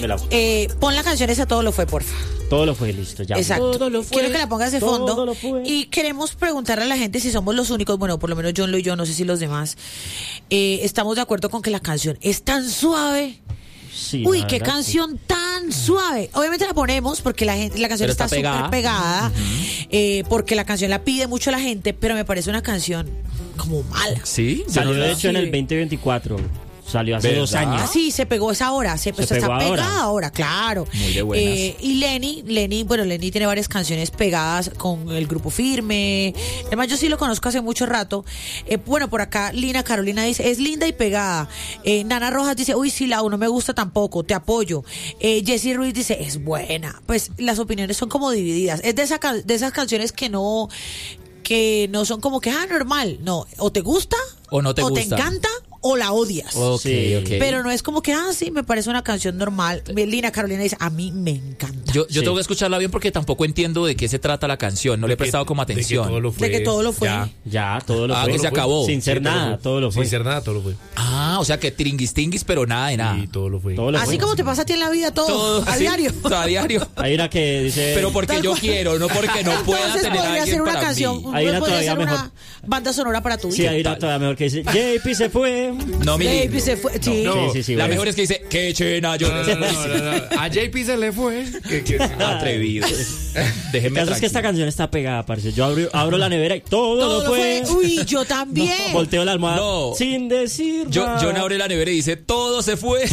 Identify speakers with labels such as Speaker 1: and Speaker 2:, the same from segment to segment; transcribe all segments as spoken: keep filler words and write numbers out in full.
Speaker 1: Eh, pon la canción esa, Todo lo fue, porfa.
Speaker 2: Todo lo fue, listo, ya.
Speaker 1: Exacto.
Speaker 2: Todo lo fue,
Speaker 1: quiero que la pongas de
Speaker 2: todo
Speaker 1: fondo.
Speaker 2: lo fue.
Speaker 1: Y queremos preguntarle a la gente si somos los únicos, bueno, por lo menos John lo y yo, no sé si los demás, eh, estamos de acuerdo con que la canción es tan suave.
Speaker 2: Sí,
Speaker 1: Uy,
Speaker 2: la
Speaker 1: qué
Speaker 2: verdad,
Speaker 1: canción tan suave. Obviamente la ponemos porque la gente, la canción
Speaker 3: Pero
Speaker 1: está
Speaker 3: está
Speaker 1: súper
Speaker 3: pegada.
Speaker 1: pegada, uh-huh. eh, porque la canción la pide mucho la gente, pero me parece una canción como mala.
Speaker 3: ¿Sí?
Speaker 2: Salió
Speaker 3: ¿Verdad?
Speaker 2: de hecho en el
Speaker 1: Sí.
Speaker 2: veinte veinticuatro. Salió hace
Speaker 3: ¿Verdad?
Speaker 2: dos años.
Speaker 1: Ah, sí, se pegó esa hora, se, pues,
Speaker 2: Se
Speaker 1: está
Speaker 2: pegó
Speaker 1: pegada
Speaker 2: ahora.
Speaker 1: ahora, claro.
Speaker 3: Muy de buenas.
Speaker 1: Eh, y Lenny, Lenny, bueno, Lenny tiene varias canciones pegadas con el grupo Firme. Además, yo sí lo conozco hace mucho rato. Eh, bueno, por acá Lina Carolina dice, es linda y pegada. Eh, Nana Rojas dice, uy, sí, Lau, no me gusta tampoco, te apoyo. Eh, Jessie Ruiz dice, es buena. Pues las opiniones son como divididas. Es de, esa, ca- de esas canciones que no, que no son como que, ah, normal. No, o te gusta,
Speaker 3: O no te
Speaker 1: o
Speaker 3: gusta.
Speaker 1: te encanta, o la odias.
Speaker 3: Ok,
Speaker 2: Sí.
Speaker 3: ok.
Speaker 1: Pero no es como que, ah, sí, me parece una canción normal. Lina Carolina dice, a mí me encanta.
Speaker 3: Yo, yo
Speaker 2: Sí.
Speaker 3: tengo que escucharla bien porque tampoco entiendo de qué se trata la canción. No le he prestado como
Speaker 4: De que
Speaker 3: atención.
Speaker 4: todo lo fue.
Speaker 1: De que todo lo fue.
Speaker 4: Ya.
Speaker 2: Ya, todo lo
Speaker 3: Ah,
Speaker 2: fue.
Speaker 3: que se acabó.
Speaker 2: Sin ser
Speaker 4: Sí, todo lo
Speaker 2: nada,
Speaker 4: fue.
Speaker 2: todo lo fue.
Speaker 4: Sin ser nada, todo lo fue.
Speaker 3: Ah, o sea que tiringuis tinguis, pero nada de nada.
Speaker 4: Y todo lo fue.
Speaker 2: Todo lo
Speaker 1: Así
Speaker 2: fue.
Speaker 1: como te pasa a ti en la vida todo,
Speaker 3: Todo,
Speaker 1: a
Speaker 3: sí,
Speaker 1: diario.
Speaker 3: A diario.
Speaker 2: Hay una que dice...
Speaker 3: Pero porque
Speaker 1: Tal
Speaker 3: yo
Speaker 1: cual.
Speaker 3: quiero, no porque no pueda
Speaker 1: Entonces
Speaker 3: tener a
Speaker 1: podría
Speaker 3: alguien
Speaker 1: ser una
Speaker 3: para
Speaker 1: canción,
Speaker 3: mí.
Speaker 2: Hay una
Speaker 1: podría
Speaker 2: todavía
Speaker 1: ser
Speaker 2: mejor.
Speaker 1: una banda sonora para tu vida.
Speaker 2: Sí, hay una todavía mejor que dice, J P se fue.
Speaker 3: No, mi
Speaker 1: Baby
Speaker 3: libro.
Speaker 1: se fue, sí.
Speaker 4: No,
Speaker 2: Sí, sí, sí.
Speaker 3: La
Speaker 2: bueno.
Speaker 3: mejor es que dice, qué chena, yo.
Speaker 4: No, no, no, no, no. A J P se le fue. Que- que-
Speaker 3: Atrevido.
Speaker 2: El
Speaker 3: Déjenme
Speaker 2: caso es que esta
Speaker 3: tranquilo.
Speaker 2: canción está pegada, parce. Yo abro, abro la nevera y todo,
Speaker 1: Todo
Speaker 2: lo
Speaker 1: lo
Speaker 2: fue.
Speaker 1: fue. Uy, yo también.
Speaker 2: Volteo la almohada
Speaker 3: No.
Speaker 2: sin decir
Speaker 3: Yo,
Speaker 2: nada.
Speaker 3: John abre la nevera y dice, todo se fue.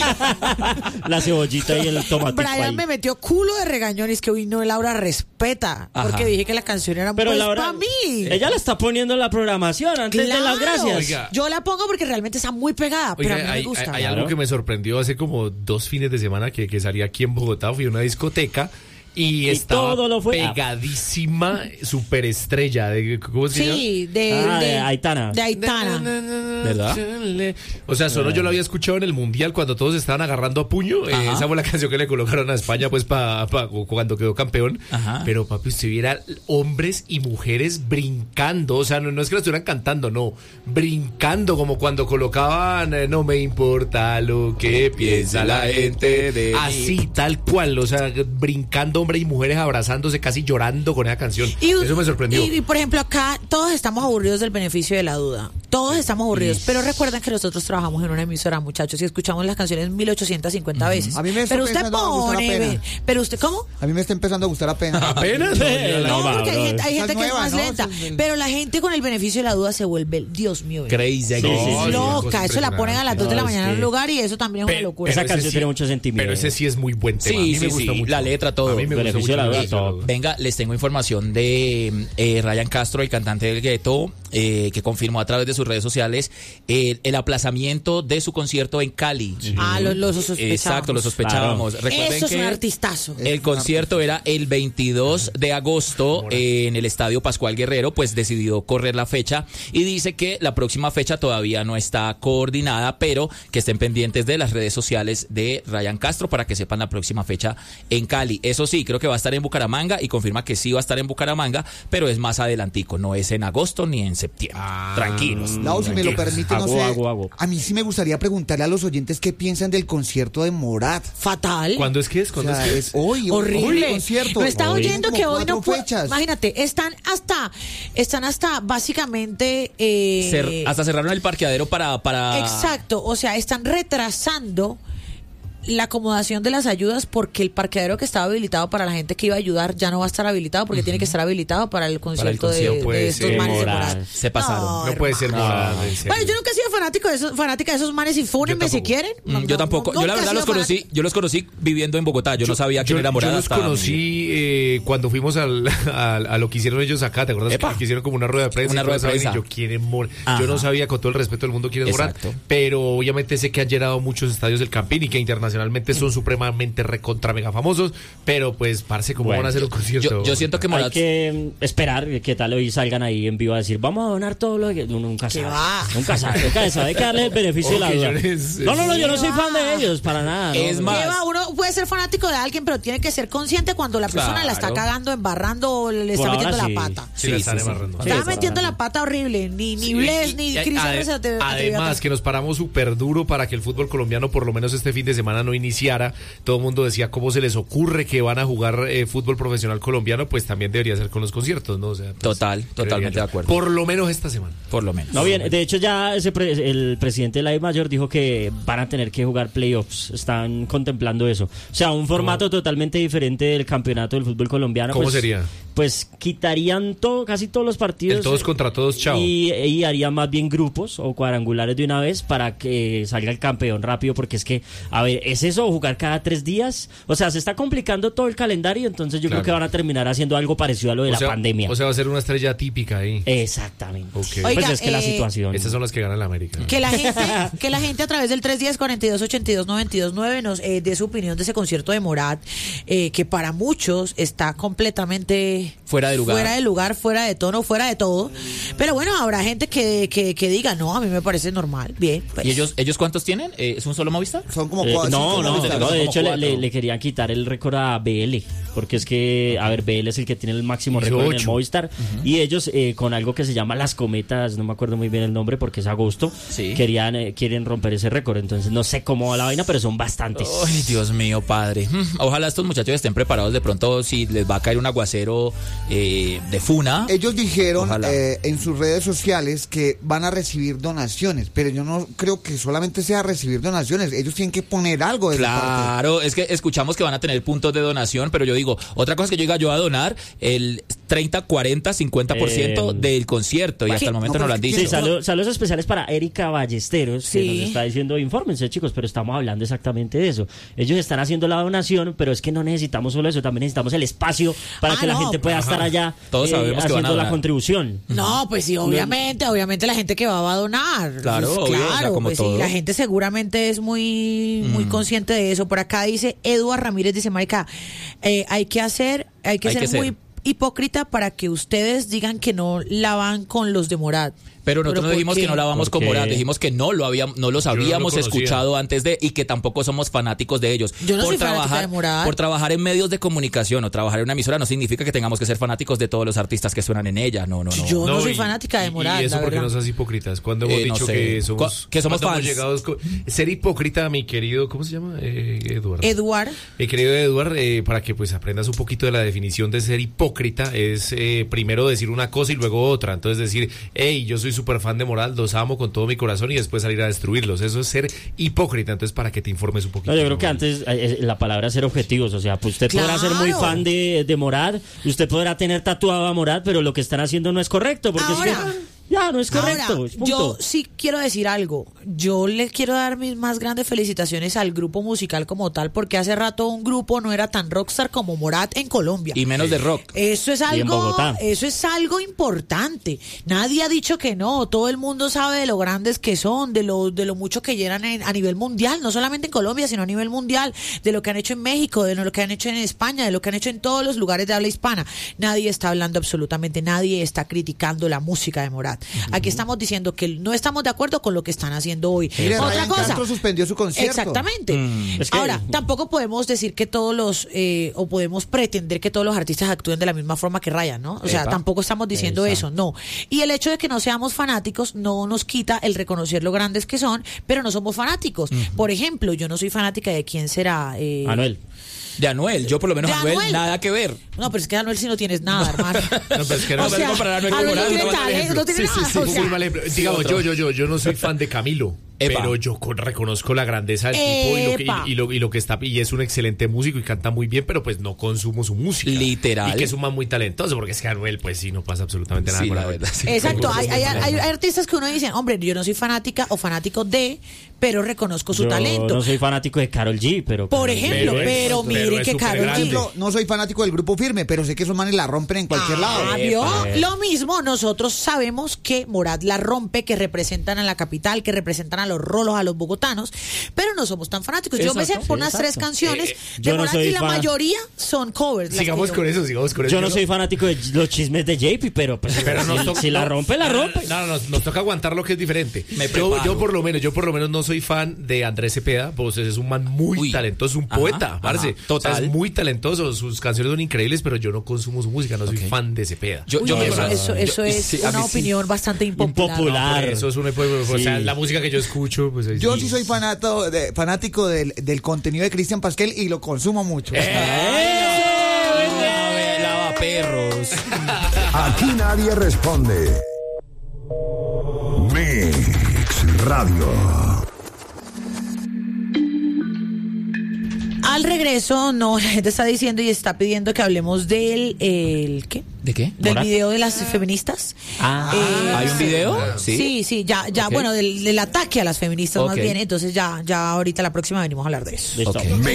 Speaker 2: La cebollita y el tomate.
Speaker 1: Brian me metió culo de regañón y es que hoy no, Laura respeta,
Speaker 3: Ajá.
Speaker 1: porque dije que la canción era
Speaker 2: Pero
Speaker 1: pues
Speaker 2: Laura,
Speaker 1: para mí.
Speaker 2: ella la está poniendo en la programación antes de las
Speaker 1: Claro.
Speaker 2: gracias.
Speaker 4: Oiga.
Speaker 1: Yo la pongo porque realmente está muy pegada, pero
Speaker 4: Oiga,
Speaker 1: a mí no
Speaker 4: hay,
Speaker 1: me gusta.
Speaker 4: hay- hay
Speaker 2: Claro.
Speaker 4: algo que me sorprendió hace como dos fines de semana que, que salí aquí en Bogotá, fui a una discoteca y,
Speaker 2: Y
Speaker 4: estaba
Speaker 2: todo lo fue.
Speaker 4: pegadísima, superestrella. De, ¿Cómo se llama?
Speaker 1: Sí, de,
Speaker 2: Ah,
Speaker 1: de,
Speaker 2: de Aitana.
Speaker 1: De Aitana.
Speaker 3: ¿Verdad?
Speaker 4: O sea, solo yo lo había escuchado en el Mundial cuando todos estaban agarrando a puño. Eh,
Speaker 3: Ajá.
Speaker 4: esa fue la canción que le colocaron a España pues pa, pa- cuando quedó campeón.
Speaker 3: Ajá.
Speaker 4: Pero papi, usted viera hombres y mujeres brincando. O sea, no, no es que lo estuvieran cantando, no. Brincando como cuando colocaban eh, no me importa lo que piensa la gente de mí. Así, tal cual. O sea, brincando hombres y mujeres abrazándose, casi llorando con esa canción. Eso me sorprendió.
Speaker 1: Y, y, por ejemplo, acá todos estamos aburridos del beneficio de la duda. Todos estamos aburridos. Pero recuerden que nosotros trabajamos en una emisora, muchachos, y escuchamos las canciones mil ochocientas cincuenta veces.
Speaker 5: A mí me está
Speaker 1: pero usted
Speaker 5: empezando a gustar
Speaker 1: pone.
Speaker 5: apenas.
Speaker 1: ve- Pero usted, ¿cómo?
Speaker 5: A mí me está empezando a gustar apenas.
Speaker 4: Apenas. No, ya la-
Speaker 1: No,
Speaker 2: va,
Speaker 1: porque hay
Speaker 2: bro.
Speaker 1: gente, hay
Speaker 5: Esa
Speaker 1: gente
Speaker 5: es
Speaker 1: que es
Speaker 5: nueva,
Speaker 1: más
Speaker 5: ¿no?
Speaker 1: lenta.
Speaker 5: Esa es del-
Speaker 1: Pero la gente con el beneficio de la duda se vuelve, Dios mío.
Speaker 3: Crazy.
Speaker 2: Sí, sí,
Speaker 4: No,
Speaker 2: sí.
Speaker 4: sí,
Speaker 1: Loca. Eso la ponen a las dos de la
Speaker 2: No, es
Speaker 1: mañana en un
Speaker 2: que-
Speaker 1: lugar y eso también es una
Speaker 4: Pero-
Speaker 1: locura.
Speaker 2: Esa
Speaker 4: ese
Speaker 2: canción
Speaker 4: sí-
Speaker 2: tiene mucho sentimiento.
Speaker 4: Pero ese sí es muy buen tema. a mí
Speaker 3: Sí,
Speaker 4: me
Speaker 3: sí,
Speaker 4: gusta
Speaker 3: sí.
Speaker 4: mucho.
Speaker 3: La letra, todo.
Speaker 4: A mí me gusta
Speaker 2: Beneficio
Speaker 4: mucho
Speaker 2: de la
Speaker 4: Beneficio
Speaker 2: duda,
Speaker 4: de la
Speaker 2: todo.
Speaker 4: duda.
Speaker 3: Venga, les tengo información de eh, Ryan Castro, el cantante del gueto, eh, que confirmó a través de sus redes sociales eh, el aplazamiento de su concierto en Cali.
Speaker 1: Ah, lo, lo sospechábamos.
Speaker 3: Exacto, lo sospechábamos. Recuerden
Speaker 1: Eso es
Speaker 3: que
Speaker 1: un artistazo.
Speaker 3: el concierto era el veintidós de agosto eh, en el Estadio Pascual Guerrero, pues decidió correr la fecha y dice que la próxima fecha todavía no está coordinada, pero que estén pendientes de las redes sociales de Ryan Castro para que sepan la próxima fecha en Cali. Eso sí, creo que va a estar en Bucaramanga y confirma que sí va a estar en Bucaramanga, pero es más adelantico, no es en agosto ni en septiembre.
Speaker 4: Ah.
Speaker 3: Tranquilos.
Speaker 5: Lau, si me lo permite, no
Speaker 2: Hago,
Speaker 5: sé.
Speaker 2: hago, hago.
Speaker 5: A mí sí me gustaría preguntarle a los oyentes qué piensan del concierto de Morat.
Speaker 1: Fatal.
Speaker 4: ¿Cuándo es que es?
Speaker 5: O
Speaker 4: ¿Cuándo
Speaker 5: sea,
Speaker 4: es que
Speaker 5: es
Speaker 4: es?
Speaker 5: hoy, hoy
Speaker 1: Horrible.
Speaker 5: el concierto.
Speaker 1: Lo está
Speaker 5: Hoy.
Speaker 1: oyendo
Speaker 5: Como
Speaker 1: que hoy
Speaker 5: cuatro
Speaker 1: no puede.
Speaker 5: fechas.
Speaker 1: Imagínate, están hasta, están hasta básicamente. Eh,
Speaker 3: Cer- hasta cerraron el parqueadero para... para...
Speaker 1: Exacto, o sea, están retrasando la acomodación de las ayudas porque el parqueadero que estaba habilitado para la gente que iba a ayudar ya no va a estar habilitado porque tiene que estar habilitado para el concierto,
Speaker 4: concierto,
Speaker 1: de,
Speaker 4: puede
Speaker 1: de estos
Speaker 4: ser.
Speaker 1: manes de
Speaker 2: Morat.
Speaker 1: Morat.
Speaker 3: Se pasaron.
Speaker 4: No puede ser
Speaker 1: hermano.
Speaker 4: Morat, en serio.
Speaker 1: Bueno, yo nunca he sido fanático de esos, fanática de esos manes y fúnenme
Speaker 4: Yo
Speaker 1: si
Speaker 4: tampoco.
Speaker 1: quieren.
Speaker 3: Mm,
Speaker 1: No,
Speaker 3: yo
Speaker 1: no,
Speaker 3: tampoco.
Speaker 1: no,
Speaker 3: yo la
Speaker 1: nunca he
Speaker 3: verdad los
Speaker 1: sido
Speaker 3: conocí,
Speaker 1: fanática.
Speaker 3: yo los conocí viviendo en Bogotá. Yo, no sabía quién
Speaker 4: yo,
Speaker 3: era Morat.
Speaker 4: Yo los
Speaker 3: hasta-
Speaker 4: conocí eh, cuando fuimos al, al- a lo que hicieron ellos acá. ¿Te acuerdas
Speaker 3: Epa.
Speaker 4: que, que hicieron como una rueda de prensa?
Speaker 3: Una
Speaker 4: y
Speaker 3: rueda de
Speaker 4: todos saben,
Speaker 3: prensa.
Speaker 4: y yo, ¿quién es Morat?
Speaker 3: Ajá.
Speaker 4: Yo no sabía, con todo el respeto del mundo, quién es Morat.
Speaker 3: Exacto.
Speaker 4: Pero obviamente sé que han llenado muchos estadios del Campín y que internacionalmente son supremamente recontra mega famosos. Pero pues, parce, ¿cómo
Speaker 2: Bueno,
Speaker 4: van a hacer un concierto?
Speaker 3: Yo, yo siento que
Speaker 2: Hay
Speaker 3: Morat...
Speaker 2: que mm, esperar que tal hoy salgan ahí en vivo a decir, vamos a donar todo lo que... Uno nunca
Speaker 1: ¿Qué
Speaker 2: sabe.
Speaker 1: va?
Speaker 2: Nunca sabe. Nunca sabe. Hay que darle el beneficio de la
Speaker 4: Ok,
Speaker 2: duda.
Speaker 4: yo les-
Speaker 2: No, no, no, yo no
Speaker 1: ¿Qué
Speaker 2: soy
Speaker 1: va?
Speaker 2: fan de ellos, para nada.
Speaker 3: Es
Speaker 2: no.
Speaker 3: más,
Speaker 1: Lleva uno, uno puede ser fanático de alguien, pero tiene que ser consciente cuando la persona
Speaker 3: Claro.
Speaker 1: la está cagando, embarrando o le está
Speaker 2: Por
Speaker 1: metiendo
Speaker 2: ahora
Speaker 1: la
Speaker 2: sí.
Speaker 1: pata.
Speaker 4: Sí, la están embarrando.
Speaker 1: Está
Speaker 2: Sí,
Speaker 1: metiendo
Speaker 2: por
Speaker 1: la pata horrible. Ni, ni
Speaker 4: Sí,
Speaker 1: Bless
Speaker 4: y-
Speaker 1: ni
Speaker 4: y
Speaker 1: Chris
Speaker 4: ade-
Speaker 1: Andrés se atre-
Speaker 4: Además,
Speaker 1: atrevió
Speaker 4: que nos paramos súper duro para que el fútbol colombiano, por lo menos este fin de semana, no iniciara. Todo el mundo decía cómo se les ocurre que van a jugar eh, fútbol profesional colombiano, pues también debería ser con los conciertos, ¿no? O sea, pues,
Speaker 3: Total,
Speaker 4: creería
Speaker 3: totalmente
Speaker 4: yo.
Speaker 3: de acuerdo.
Speaker 4: Por lo menos esta semana.
Speaker 3: Por lo menos.
Speaker 2: No, bien, de hecho ya ese pre- el presidente de la I Mayor dijo que van a tener que jugar playoffs, están contemplando eso. O sea, un formato totalmente diferente del campeonato del fútbol colombiano.
Speaker 4: ¿Cómo
Speaker 2: pues,
Speaker 4: sería?
Speaker 2: Pues quitarían todo, casi todos los partidos.
Speaker 4: El todos contra todos, chao.
Speaker 2: Y, y harían más bien grupos o cuadrangulares de una vez para que salga el campeón rápido, porque es que, a ver, ¿es eso jugar cada tres días? O sea, se está complicando todo el calendario, entonces yo
Speaker 4: Claro.
Speaker 2: creo que van a terminar haciendo algo parecido a lo de
Speaker 4: o
Speaker 2: la
Speaker 4: sea,
Speaker 2: pandemia.
Speaker 4: O sea, va a ser una estrella típica ahí.
Speaker 2: Exactamente.
Speaker 4: Ok.
Speaker 2: Pues
Speaker 1: Oiga,
Speaker 2: es que la
Speaker 1: eh,
Speaker 2: situación...
Speaker 4: Estas son las que ganan la América.
Speaker 1: Que la gente, que la gente a través del tres uno cero, cuatro dos ocho dos, nueve dos nueve nos eh, dé su opinión de ese concierto de Morat, eh, que para muchos está completamente
Speaker 3: Fuera de lugar.
Speaker 1: fuera de lugar, fuera de tono, fuera de todo. Pero bueno, habrá gente que, que, que diga, no, a mí me parece normal. Bien, pues.
Speaker 3: ¿Y ellos, ellos cuántos tienen? Eh, ¿Es un solo Movistar?
Speaker 5: Son como
Speaker 2: Eh,
Speaker 5: cuatro.
Speaker 2: no,
Speaker 5: cinco
Speaker 2: no,
Speaker 5: Movistar.
Speaker 2: no, de
Speaker 3: como
Speaker 2: hecho le,
Speaker 3: cuatro.
Speaker 2: le- le querían quitar el récord a B L, porque es que, a ver, B L es el que tiene el máximo
Speaker 4: Hizo
Speaker 2: récord en el
Speaker 4: ocho.
Speaker 2: Movistar, y ellos eh, con algo que se llama Las Cometas, no me acuerdo muy bien el nombre porque es agosto,
Speaker 3: Sí.
Speaker 2: querían eh, quieren romper ese récord, entonces no sé cómo va la vaina, pero son bastantes.
Speaker 3: Ay, Dios mío, padre. Mm, Ojalá estos muchachos estén preparados de pronto si les va a caer un aguacero eh, de funa.
Speaker 5: Ellos dijeron
Speaker 3: Ojalá.
Speaker 5: eh, en sus redes sociales que van a recibir donaciones, pero yo no creo que solamente sea recibir donaciones. Ellos tienen que poner algo de su parte.
Speaker 3: Claro, es que escuchamos que van a tener puntos de donación, pero yo digo, otra cosa es que yo diga yo a donar el treinta, cuarenta, cincuenta por ciento
Speaker 2: Eh,
Speaker 3: del concierto y hasta
Speaker 5: ¿qué?
Speaker 3: el momento
Speaker 5: No,
Speaker 3: no, lo
Speaker 5: pero
Speaker 3: han
Speaker 5: es que
Speaker 3: dicho.
Speaker 2: Sí, saludos, saludos especiales para Erika Ballesteros, que
Speaker 1: Sí.
Speaker 2: nos está diciendo, infórmense chicos, pero estamos hablando exactamente de eso. Ellos están haciendo la donación, pero es que no necesitamos solo eso, también necesitamos el espacio para
Speaker 1: Ah,
Speaker 2: que la
Speaker 1: no,
Speaker 2: gente pueda
Speaker 4: ajá.
Speaker 2: estar allá
Speaker 3: Todos
Speaker 2: eh,
Speaker 3: sabemos que van a
Speaker 2: haciendo la
Speaker 3: donar.
Speaker 2: contribución.
Speaker 1: No, pues sí, obviamente, obviamente la gente que va, va a donar.
Speaker 3: Claro,
Speaker 1: Pues,
Speaker 3: obvio, o sea,
Speaker 1: claro,
Speaker 3: como
Speaker 1: pues sí,
Speaker 3: todo.
Speaker 1: la gente seguramente es muy, muy consciente de eso. Por acá dice Eduard Ramírez, dice, marica, eh, hay que hacer, hay que
Speaker 3: Hay
Speaker 1: ser
Speaker 3: que ser.
Speaker 1: muy hipócrita para que ustedes digan que no la van con los de Morat.
Speaker 3: Pero nosotros no
Speaker 1: ¿por
Speaker 3: dijimos
Speaker 1: qué?
Speaker 3: que no la vamos
Speaker 2: ¿Por
Speaker 3: con
Speaker 2: qué?
Speaker 3: Morat, dijimos que no lo habíamos, no los
Speaker 4: no lo
Speaker 3: habíamos
Speaker 4: conocía.
Speaker 3: escuchado antes de y que tampoco somos fanáticos de ellos.
Speaker 1: Yo no
Speaker 3: por
Speaker 1: soy fanática
Speaker 3: trabajar,
Speaker 1: de Morat.
Speaker 3: por trabajar en medios de comunicación o trabajar en una emisora no significa que tengamos que ser fanáticos de todos los artistas que suenan en ella. No, no, no.
Speaker 1: Yo no, soy
Speaker 4: y-
Speaker 1: fanática de
Speaker 4: y-
Speaker 1: Morat,
Speaker 4: Y eso
Speaker 1: la
Speaker 4: porque
Speaker 1: verdad.
Speaker 4: no seas hipócritas. Cuando hemos
Speaker 3: Eh, no
Speaker 4: dicho
Speaker 3: sé.
Speaker 4: que somos,
Speaker 3: Cu- que somos
Speaker 4: cuando hemos
Speaker 3: fans.
Speaker 4: llegado con- ser hipócrita, mi querido, ¿cómo se llama? Eh, Eduardo.
Speaker 1: Eduard,
Speaker 4: Mi querido Eduard, eh, para que pues aprendas un poquito de la definición de ser hipócrita, es eh, primero decir una cosa y luego otra. Entonces decir, hey, yo soy súper fan de Morat, los amo con todo mi corazón y después salir a destruirlos. Eso es ser hipócrita. Entonces, para que te informes un poquito.
Speaker 2: No, yo creo que
Speaker 4: ¿no?
Speaker 2: antes eh, la palabra es ser objetivos, o sea, pues usted podrá ser muy
Speaker 1: Claro.
Speaker 2: fan de, de Morat, usted podrá tener tatuado a Morat, pero lo que están haciendo no es correcto, porque
Speaker 1: Ahora.
Speaker 2: es que ya no es correcto.
Speaker 1: ahora,
Speaker 2: es punto.
Speaker 1: yo sí quiero decir algo. Yo le quiero dar mis más grandes felicitaciones al grupo musical como tal, porque hace rato un grupo no era tan rockstar como Morat en Colombia.
Speaker 3: Y menos de rock.
Speaker 1: Eso es
Speaker 2: Y en
Speaker 1: algo,
Speaker 2: Bogotá.
Speaker 1: eso es algo importante. Nadie ha dicho que no. Todo el mundo sabe de lo grandes que son, de lo, de lo mucho que llenan en- a nivel mundial, no solamente en Colombia, sino a nivel mundial, de lo que han hecho en México, de lo que han hecho en España, de lo que han hecho en todos los lugares de habla hispana. Nadie está hablando absolutamente, nadie está criticando la música de Morat. Aquí estamos diciendo que no estamos de acuerdo con lo que están haciendo hoy.
Speaker 5: Mire,
Speaker 1: Otra
Speaker 5: Ryan
Speaker 1: cosa.
Speaker 5: Castro suspendió su concierto.
Speaker 1: Exactamente.
Speaker 2: Es que-
Speaker 1: Ahora, tampoco podemos decir que todos los, eh, o podemos pretender que todos los artistas actúen de la misma forma que Ryan, ¿no? O sea,
Speaker 3: Epa.
Speaker 1: tampoco estamos diciendo eso, no. Y el hecho de que no seamos fanáticos no nos quita el reconocer lo grandes que son, pero no somos fanáticos. Por ejemplo, yo no soy fanática de quién será. Eh,
Speaker 2: Anuel.
Speaker 3: De Anuel, yo por lo menos
Speaker 1: De
Speaker 3: Anuel,
Speaker 1: Anuel.
Speaker 3: nada que ver.
Speaker 1: No, pero es que Anuel si no tienes nada, hermano.
Speaker 4: No, pero es que no
Speaker 1: O
Speaker 4: me
Speaker 1: sea,
Speaker 4: comparar a Anuel con
Speaker 1: Anuel no
Speaker 4: Morat,
Speaker 1: tiene
Speaker 4: es un mal
Speaker 1: talento,
Speaker 4: ejemplo.
Speaker 1: no tiene
Speaker 4: Sí, sí,
Speaker 1: nada,
Speaker 4: sí,
Speaker 1: o
Speaker 4: es
Speaker 1: sea.
Speaker 4: un mal ejemplo. Digamos,
Speaker 3: otro.
Speaker 4: yo, yo, yo, yo no soy fan de Camilo.
Speaker 3: Epa.
Speaker 4: Pero yo con- reconozco la grandeza del tipo y lo, que,
Speaker 1: Epa.
Speaker 4: y, y lo, y lo que está, y es un excelente músico y canta muy bien, pero pues no consumo su música.
Speaker 3: Literal.
Speaker 4: Y que es un man muy talentoso, porque es que Anuel, pues sí, no pasa absolutamente nada
Speaker 3: Sí,
Speaker 4: con
Speaker 3: la
Speaker 4: Anuel.
Speaker 3: verdad, sí.
Speaker 1: Exacto, hay, hay, hay- hay artistas que uno dice, hombre, yo no soy fanática o fanático de, pero reconozco su
Speaker 2: Yo
Speaker 1: talento.
Speaker 2: no soy fanático de Karol G, pero...
Speaker 1: Por
Speaker 2: Karol G-
Speaker 1: ejemplo,
Speaker 4: Pero
Speaker 1: pero,
Speaker 4: es-
Speaker 1: miren
Speaker 4: pero es
Speaker 1: que
Speaker 4: súper
Speaker 1: Karol
Speaker 5: Por
Speaker 4: grande.
Speaker 1: G.
Speaker 5: ejemplo, no soy fanático del grupo Firme, pero sé que esos manes la rompen en cualquier lado.
Speaker 1: Ah, ¿vio?
Speaker 2: Epa.
Speaker 1: Lo mismo, nosotros sabemos que Morat la rompe, que representan a la capital, que representan a los rolos, a los bogotanos, pero no somos tan fanáticos. Yo me sé
Speaker 2: Exacto,
Speaker 1: por
Speaker 2: sí,
Speaker 1: unas
Speaker 2: exacto.
Speaker 1: tres canciones
Speaker 4: Eh,
Speaker 1: de
Speaker 2: yo no
Speaker 1: Morat
Speaker 2: soy
Speaker 1: y la
Speaker 2: fan.
Speaker 1: mayoría son covers. las
Speaker 4: Sigamos
Speaker 1: que yo-
Speaker 4: con eso, sigamos con eso.
Speaker 2: Yo no soy fanático de los chismes de J P, pero, pues,
Speaker 4: Pero
Speaker 2: si,
Speaker 4: nos toca-
Speaker 2: si la
Speaker 4: no,
Speaker 2: rompe, la
Speaker 4: no, no,
Speaker 2: rompe.
Speaker 4: No, no, nos, nos toca aguantar lo que es diferente.
Speaker 3: Me
Speaker 4: yo,
Speaker 3: preparo.
Speaker 4: yo por lo menos, yo por lo menos no soy fan de Andrés Cepeda, pues es un man muy
Speaker 3: Uy.
Speaker 4: talentoso, un
Speaker 3: Ajá,
Speaker 4: poeta,
Speaker 3: ajá,
Speaker 4: parce.
Speaker 3: total.
Speaker 4: O sea, es muy talentoso, sus canciones son increíbles, pero yo no consumo su música, no soy
Speaker 3: Ok.
Speaker 4: fan de Cepeda.
Speaker 3: Yo,
Speaker 1: Uy,
Speaker 3: yo me
Speaker 1: eso,
Speaker 3: conozco.
Speaker 1: eso, eso
Speaker 3: Yo-
Speaker 1: es
Speaker 3: sí, a
Speaker 1: una
Speaker 3: mí sí.
Speaker 1: opinión bastante impopular.
Speaker 2: Impopular.
Speaker 4: Por eso es una, pues, o sea,
Speaker 2: Sí.
Speaker 4: la música que yo escucho, pues ahí
Speaker 5: Yo sí soy fanato de- fanático del, del contenido de Cristian Pasquel y lo consumo mucho.
Speaker 3: Lavaperros.
Speaker 6: Aquí nadie responde. Mix Radio.
Speaker 1: Al regreso, no, la gente está diciendo y está pidiendo que hablemos del el, ¿qué?
Speaker 3: ¿De qué?
Speaker 1: Del
Speaker 2: Morat.
Speaker 1: video de las feministas.
Speaker 2: Ah,
Speaker 1: Eh,
Speaker 3: ¿Hay un video?
Speaker 1: Sí,
Speaker 3: Sí.
Speaker 1: sí, ya, ya,
Speaker 3: Ok.
Speaker 1: bueno, del, del ataque a las feministas más
Speaker 3: Ok.
Speaker 1: bien. Entonces ya, ya ahorita la próxima venimos a hablar de eso.
Speaker 2: listo.
Speaker 3: Ok.